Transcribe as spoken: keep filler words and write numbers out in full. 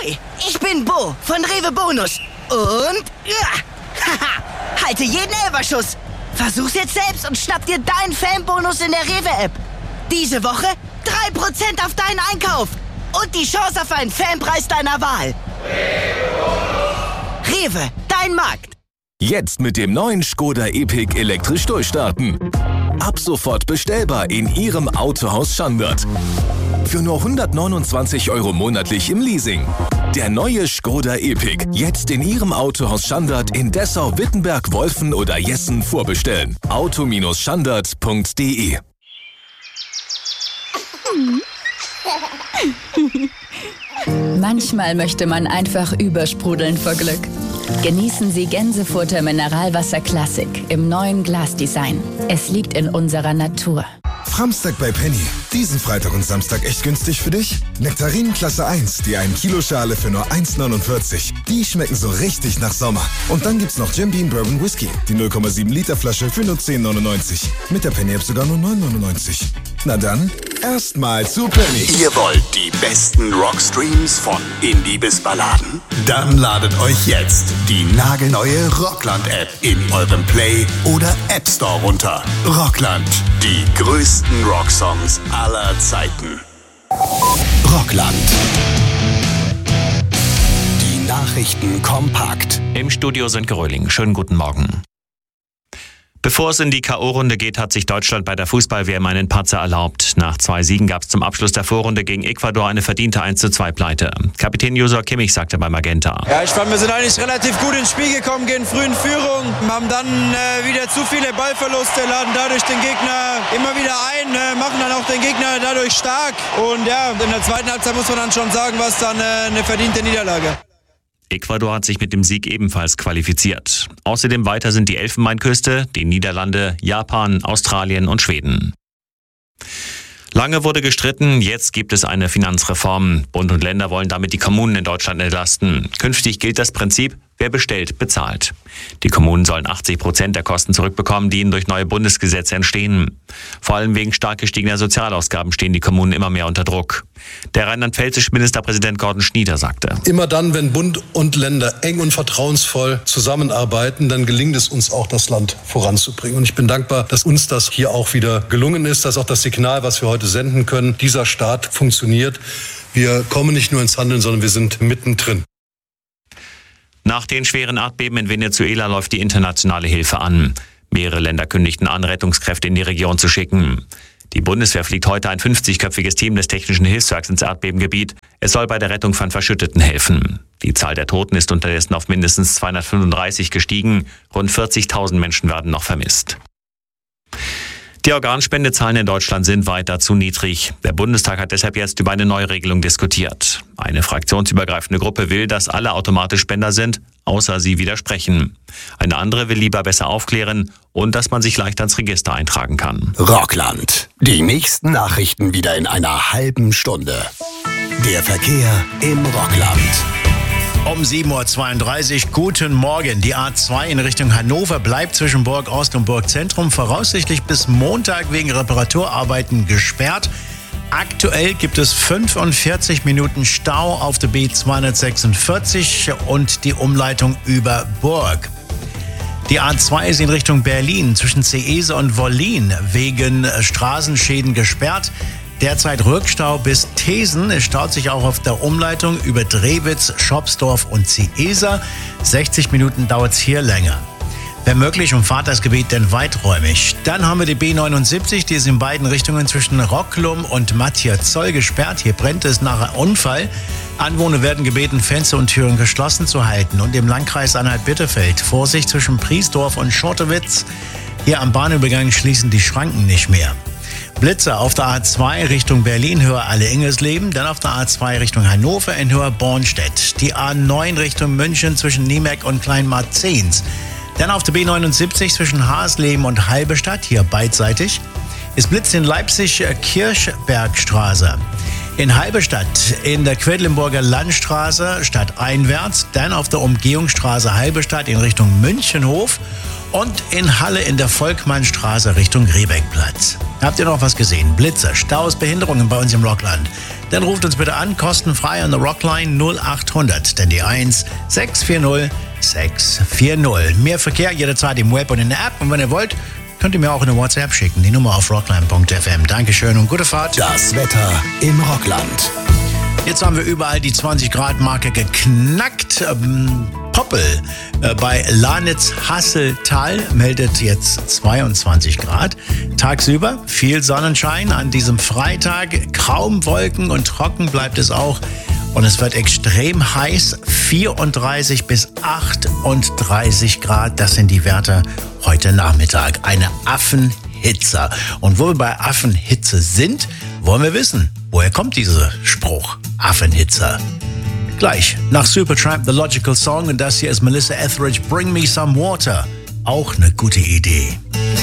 Ahoi, ich bin Bo von Rewe Bonus. Und, ja, haha, halte jeden Elferschuss. Versuch's jetzt selbst und schnapp dir deinen Fanbonus in der Rewe-App. Diese Woche drei Prozent auf deinen Einkauf. Und die Chance auf einen Fanpreis deiner Wahl. Rewe, dein Markt. Jetzt mit dem neuen Škoda Epiq elektrisch durchstarten. Ab sofort bestellbar in Ihrem Autohaus Standard. Für nur hundertneunundzwanzig Euro monatlich im Leasing. Der neue Škoda Epiq. Jetzt in Ihrem Autohaus Standard in Dessau, Wittenberg, Wolfen oder Jessen vorbestellen. auto Standard punkt de. Manchmal möchte man einfach übersprudeln vor Glück. Genießen Sie Gänsefutter Mineralwasser Classic im neuen Glasdesign. Es liegt in unserer Natur. Framstag bei Penny. Diesen Freitag und Samstag echt günstig für dich? Nektarinen Klasse eins, die ein Kilo Schale für nur eins neunundvierzig. Die schmecken so richtig nach Sommer. Und dann gibt's noch Jim Beam Bourbon Whisky. Die null Komma sieben Liter Flasche für nur zehn neunundneunzig. Mit der Penny App sogar nur neun neunundneunzig. Na dann, erstmal zu Penny. Ihr wollt die besten Rockstreams von Indie bis Balladen? Dann ladet euch jetzt die nagelneue Rockland-App in eurem Play- oder App Store runter. Rockland, die größten Rocksongs aller Zeiten. Rockland. Die Nachrichten kompakt. Im Studio sind Geröhling. Schönen guten Morgen. Bevor es in die K O-Runde geht, hat sich Deutschland bei der Fußball-W M einen Patzer erlaubt. Nach zwei Siegen gab es zum Abschluss der Vorrunde gegen Ecuador eine verdiente eins zu zwei Pleite. Kapitän Josua Kimmich sagte bei Magenta: Ja, ich fand, wir sind eigentlich relativ gut ins Spiel gekommen, gehen früh in Führung, haben dann äh, wieder zu viele Ballverluste, laden dadurch den Gegner immer wieder ein, äh, machen dann auch den Gegner dadurch stark. Und ja, in der zweiten Halbzeit muss man dann schon sagen, was dann äh, eine verdiente Niederlage. Ecuador hat sich mit dem Sieg ebenfalls qualifiziert. Außerdem weiter sind die Elfenbeinküste, die Niederlande, Japan, Australien und Schweden. Lange wurde gestritten, jetzt gibt es eine Finanzreform. Bund und Länder wollen damit die Kommunen in Deutschland entlasten. Künftig gilt das Prinzip: Wer bestellt, bezahlt. Die Kommunen sollen achtzig Prozent der Kosten zurückbekommen, die ihnen durch neue Bundesgesetze entstehen. Vor allem wegen stark gestiegener Sozialausgaben stehen die Kommunen immer mehr unter Druck. Der rheinland-pfälzische Ministerpräsident Gordon Schnieder sagte: Immer dann, wenn Bund und Länder eng und vertrauensvoll zusammenarbeiten, dann gelingt es uns auch, das Land voranzubringen. Und ich bin dankbar, dass uns das hier auch wieder gelungen ist. Das ist auch das Signal, was wir heute senden können. Dieser Staat funktioniert. Wir kommen nicht nur ins Handeln, sondern wir sind mittendrin. Nach den schweren Erdbeben in Venezuela läuft die internationale Hilfe an. Mehrere Länder kündigten an, Rettungskräfte in die Region zu schicken. Die Bundeswehr fliegt heute ein fünfzigköpfiges Team des Technischen Hilfswerks ins Erdbebengebiet. Es soll bei der Rettung von Verschütteten helfen. Die Zahl der Toten ist unterdessen auf mindestens zweihundertfünfunddreißig gestiegen. Rund vierzigtausend Menschen werden noch vermisst. Die Organspendezahlen in Deutschland sind weiter zu niedrig. Der Bundestag hat deshalb jetzt über eine Neuregelung diskutiert. Eine fraktionsübergreifende Gruppe will, dass alle automatisch Spender sind, außer sie widersprechen. Eine andere will lieber besser aufklären und dass man sich leicht ans Register eintragen kann. Rockland. Die nächsten Nachrichten wieder in einer halben Stunde. Der Verkehr im Rockland. Um sieben Uhr zweiunddreißig, guten Morgen. Die A zwei in Richtung Hannover bleibt zwischen Burg Ost und Burg Zentrum voraussichtlich bis Montag wegen Reparaturarbeiten gesperrt. Aktuell gibt es fünfundvierzig Minuten Stau auf der B zweihundertsechsundvierzig und die Umleitung über Burg. Die A zwei ist in Richtung Berlin zwischen Ceese und Wollin wegen Straßenschäden gesperrt. Derzeit Rückstau bis Thesen. Es staut sich auch auf der Umleitung über Drewitz, Schopsdorf und Ciesa. sechzig Minuten dauert es hier länger. Wenn möglich, umfahrt das Gebiet denn weiträumig. Dann haben wir die B neunundsiebzig, die ist in beiden Richtungen zwischen Rocklum und Matthias-Zoll gesperrt. Hier brennt es nach einem Unfall. Anwohner werden gebeten, Fenster und Türen geschlossen zu halten. Und im Landkreis Anhalt-Bitterfeld Vorsicht zwischen Priesdorf und Schortewitz. Hier am Bahnübergang schließen die Schranken nicht mehr. Blitzer auf der A zwei Richtung Berlin, Höher Alle-Ingersleben, dann auf der A zwei Richtung Hannover in Höher Bornstedt. Die A neun Richtung München zwischen Niemeck und Kleinmarzens. Dann auf der B neunundsiebzig zwischen Hasleben und Halberstadt, hier beidseitig. Es blitzt in Leipzig Kirchbergstraße. In Halberstadt in der Quedlinburger Landstraße stadteinwärts, dann auf der Umgehungsstraße Halberstadt in Richtung Münchenhof und in Halle in der Volkmannstraße Richtung Riebeckplatz. Habt ihr noch was gesehen? Blitze, Staus, Behinderungen bei uns im Rockland? Dann ruft uns bitte an, kostenfrei an der Rockline null achthundert, denn die eins sechs vier null sechs vier null. Mehr Verkehr jederzeit im Web und in der App. Und wenn ihr wollt, könnt ihr mir auch eine WhatsApp schicken. Die Nummer auf rockline punkt f m. Dankeschön und gute Fahrt. Das Wetter im Rockland. Jetzt haben wir überall die zwanzig Grad Marke geknackt. Ähm, Poppel äh, bei Lanitz-Hasseltal meldet jetzt zweiundzwanzig Grad. Tagsüber viel Sonnenschein an diesem Freitag. Kaum Wolken und trocken bleibt es auch. Und es wird extrem heiß. vierunddreißig bis achtunddreißig Grad. Das sind die Werte heute Nachmittag. Eine Affenhitze. Und wo wir bei Affenhitze sind, wollen wir wissen, woher kommt dieser Spruch? Affenhitze. Gleich nach Supertramp, The Logical Song. Und das hier ist Melissa Etheridge, Bring Me Some Water. Auch eine gute Idee.